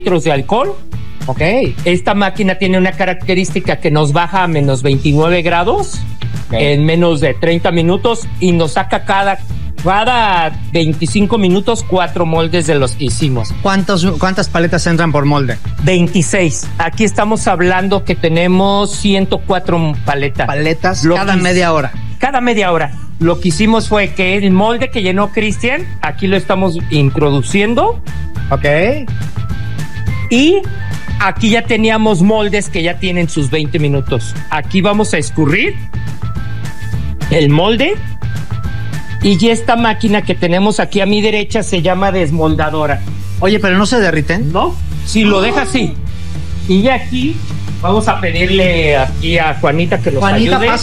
litros de alcohol. Ok. Esta máquina tiene una característica que nos baja a menos 29 grados en menos de 30 minutos y nos saca cada 25 minutos 4 moldes de los que hicimos. ¿Cuántas paletas entran por molde? 26. Aquí estamos hablando que tenemos 104 paletas. Paletas cada media hora. Cada media hora. Lo que hicimos fue que el molde que llenó Cristian, aquí lo estamos introduciendo. Ok. Y aquí ya teníamos moldes que ya tienen sus 20 minutos. Aquí vamos a escurrir el molde. Y ya esta máquina que tenemos aquí a mi derecha se llama desmoldadora. Oye, ¿pero no se derriten? ¿No? Si lo deja así. Y ya aquí vamos a pedirle aquí a Juanita que nos ayude. Juanita,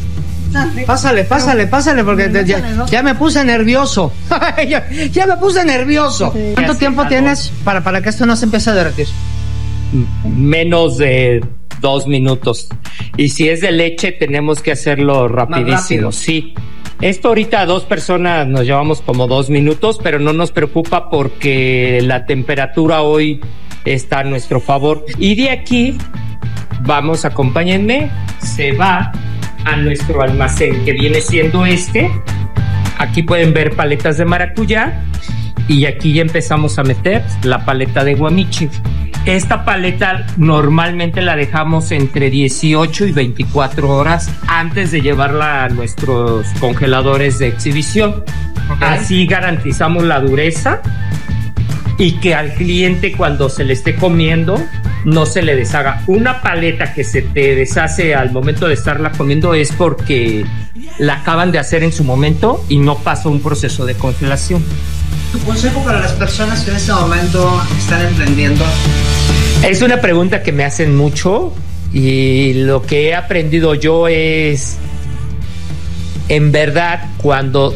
pásale, porque ya me puse nervioso. ya me puse nervioso. Sí, ¿Cuánto tiempo tienes para que esto no se empiece a derretir? Menos de 2 minutos. Y si es de leche, tenemos que hacerlo rapidísimo. Sí. Esto ahorita a 2 personas nos llevamos como 2 minutos, pero no nos preocupa porque la temperatura hoy está a nuestro favor. Y de aquí, vamos, acompáñenme, se va a nuestro almacén, que viene siendo este. Aquí pueden ver paletas de maracuyá y aquí ya empezamos a meter la paleta de guamichi. Esta paleta normalmente la dejamos entre 18 y 24 horas antes de llevarla a nuestros congeladores de exhibición. Okay. Así garantizamos la dureza y que al cliente cuando se le esté comiendo no se le deshaga. Una paleta que se te deshace al momento de estarla comiendo es porque la acaban de hacer en su momento y no pasó un proceso de congelación. ¿Tu consejo para las personas que en este momento están emprendiendo? Es una pregunta que me hacen mucho y lo que he aprendido yo es, en verdad, cuando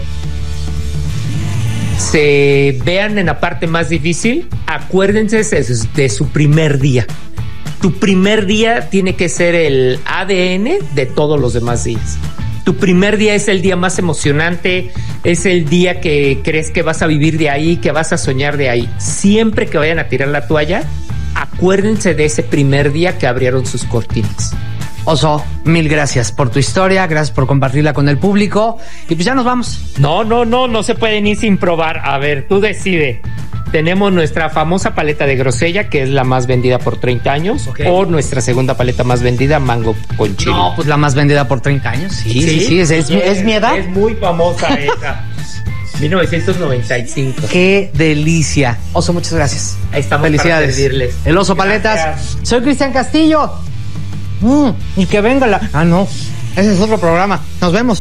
se vean en la parte más difícil, acuérdense de su primer día. Tu primer día tiene que ser el ADN de todos los demás días. Tu primer día es el día más emocionante, es el día que crees que vas a vivir de ahí, que vas a soñar de ahí. Siempre que vayan a tirar la toalla, acuérdense de ese primer día que abrieron sus cortinas. Oso, mil gracias por tu historia, gracias por compartirla con el público. Y pues ya nos vamos. No se pueden ir sin probar. A ver, tú decide. Tenemos nuestra famosa paleta de grosella, que es la más vendida por 30 años. Okay. O nuestra segunda paleta más vendida, mango con chile. No, pues la más vendida por 30 años. Sí, es mi edad. Es muy famosa esa. 1995. ¡Qué delicia! Oso, muchas gracias. Ahí estamos. Felicidades. Para servirles. El Oso Paletas. Gracias. Soy Cristian Castillo. Y que venga la... Ah, no. Ese es otro programa. Nos vemos.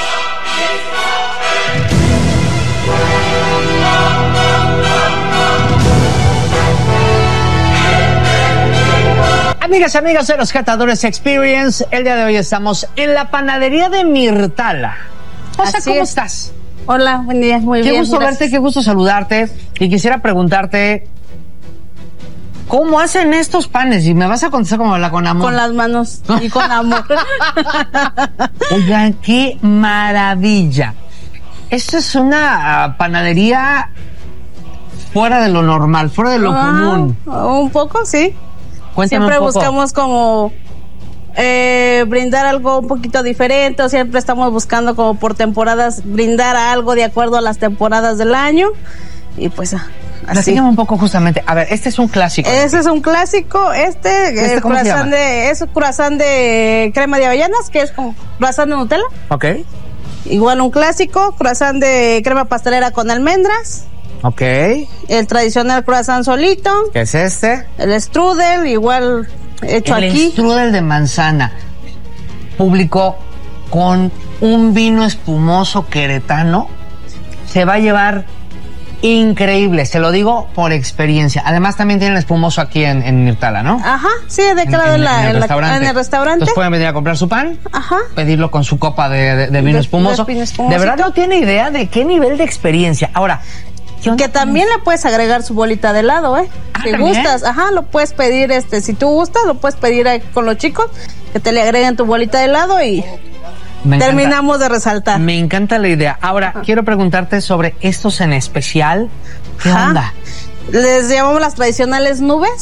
Amigas de los Catadores Experience, el día de hoy estamos en la panadería de Mirtala. Osa, ¿cómo estás? Hola, buen día, muy bien. Qué gusto verte, qué gusto saludarte. Y quisiera preguntarte, ¿cómo hacen estos panes? Y me vas a contestar como la con amor. Con las manos y con amor. Oigan, qué maravilla. Esto es una panadería fuera de lo normal, fuera de lo común. Un poco, sí. Cuéntame siempre un poco. Buscamos como brindar algo un poquito diferente, o siempre estamos buscando como por temporadas brindar algo de acuerdo a las temporadas del año y pues así. Platícame un poco justamente. A ver, este es un clásico. Este es un clásico, ¿Cómo se llama? Es croissant de crema de avellanas, que es como croissant de Nutella. Ok. Igual un clásico, croissant de crema pastelera con almendras. Ok. El tradicional croissant solito. ¿Qué es este? El strudel, igual hecho aquí. El strudel de manzana. Público, con un vino espumoso queretano, se va a llevar increíble. Se lo digo por experiencia. Además, también tienen espumoso aquí en Mirtala, ¿no? Ajá, sí, de cada lado en el restaurante. Entonces pueden venir a comprar su pan. Ajá. Pedirlo con su copa de vino espumoso. De verdad no tiene idea de qué nivel de experiencia. Ahora, que también le puedes agregar su bolita de helado, si ¿también? gustas, lo puedes pedir, si tú gustas, lo puedes pedir con los chicos, que te le agreguen tu bolita de helado y terminamos de resaltar. Me encanta la idea. Ahora, quiero preguntarte sobre estos en especial. ¿Qué onda? Les llamamos las tradicionales nubes,